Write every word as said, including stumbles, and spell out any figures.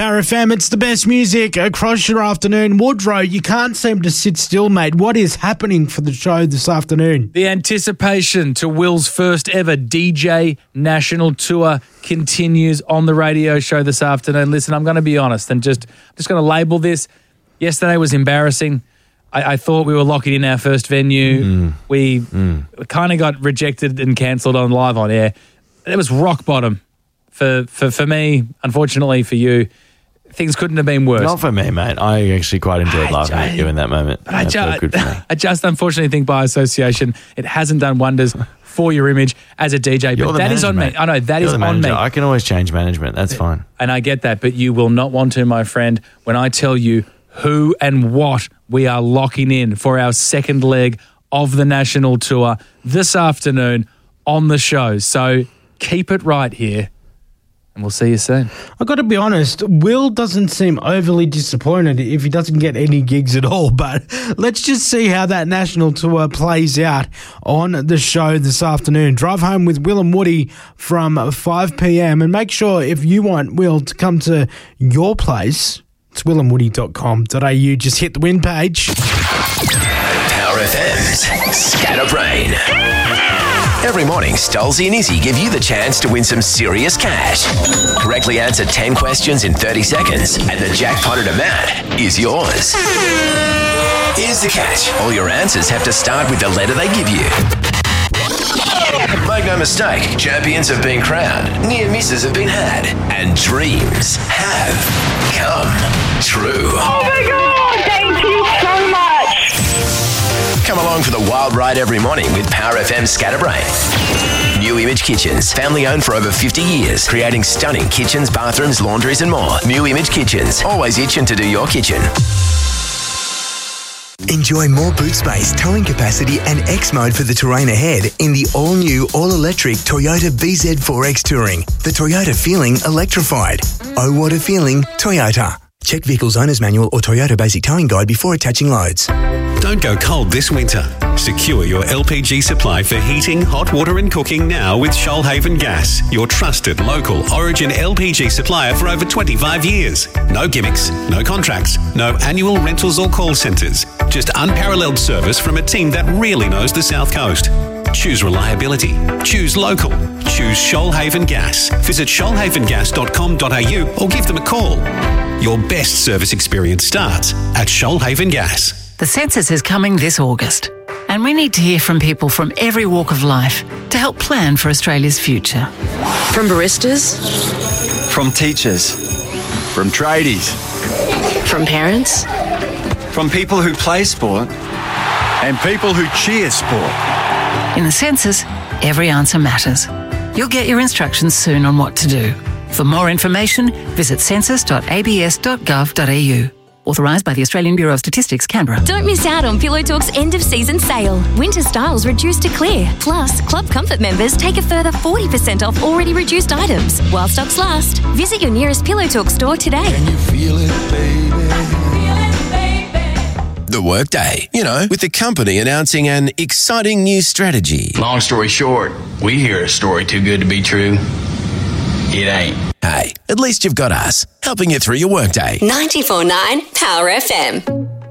Power F M, it's the best music across your afternoon. Woodrow, you can't seem to sit still, mate. What is happening for the show this afternoon? The anticipation to Will's first ever D J national tour continues on the radio show this afternoon. Listen, I'm going to be honest and just just going to label this. Yesterday was embarrassing. I, I thought we were locking in our first venue. Mm. We mm. kind of got rejected and cancelled on live on air. It was rock bottom. For, for for me, unfortunately for you, things couldn't have been worse. Not for me, mate. I actually quite enjoyed I laughing at you in that moment. But I, ju- I just unfortunately think by association, it hasn't done wonders for your image as a D J. You're but the that manager, is on mate. me. I know, that You're is the on me. I can always change management. That's fine. And I get that, but you will not want to, my friend, when I tell you who and what we are locking in for our second leg of the national tour this afternoon on the show. So keep it right here. And we'll see you soon. I've got to be honest, Will doesn't seem overly disappointed if he doesn't get any gigs at all, but let's just see how that national tour plays out on the show this afternoon. Drive home with Will and Woody from five p.m. and make sure if you want Will to come to your place, it's will and woody dot com dot a u. Just hit the win page. Power F M's Scatterbrain. Every morning, Stolzy and Izzy give you the chance to win some serious cash. Correctly answer ten questions in thirty seconds, and the jackpotted amount is yours. Here's the catch. All your answers have to start with the letter they give you. Make no mistake, champions have been crowned, near misses have been had, and dreams have come true. Oh my God, thank you so much. Come along for the wild ride every morning with Power F M Scatterbrain. New Image Kitchens, family owned for over fifty years, creating stunning kitchens, bathrooms, laundries and more. New Image Kitchens, always itching to do your kitchen. Enjoy more boot space, towing capacity and X mode for the terrain ahead in the all-new, all-electric Toyota B Z four X Touring. The Toyota feeling electrified. Oh, what a feeling, Toyota. Check Vehicle's Owner's Manual or Toyota Basic Towing Guide before attaching loads. Don't go cold this winter. Secure your L P G supply for heating, hot water and cooking now with Shoalhaven Gas, your trusted local Origin L P G supplier for over twenty-five years. No gimmicks, no contracts, no annual rentals or call centres. Just unparalleled service from a team that really knows the South Coast. Choose reliability. Choose local. Choose Shoalhaven Gas. Visit shoalhaven gas dot com dot a u or give them a call. Your best service experience starts at Shoalhaven Gas. The census is coming this August, and we need to hear from people from every walk of life to help plan for Australia's future. From baristas, from teachers, from tradies, from parents, from people who play sport, and people who cheer sport. In the census, every answer matters. You'll get your instructions soon on what to do. For more information, visit census dot a b s dot gov dot a u. Authorised by the Australian Bureau of Statistics, Canberra. Don't miss out on Pillow Talk's end-of-season sale. Winter styles reduced to clear. Plus, Club Comfort members take a further forty percent off already reduced items. While stocks last, visit your nearest Pillow Talk store today. Can you feel it, baby? Feel it, baby. The Workday, you know, with the company announcing an exciting new strategy. Long story short, we hear a story too good to be true. It ain't. Hey, at least you've got us, helping you through your workday. ninety-four point nine Power F M.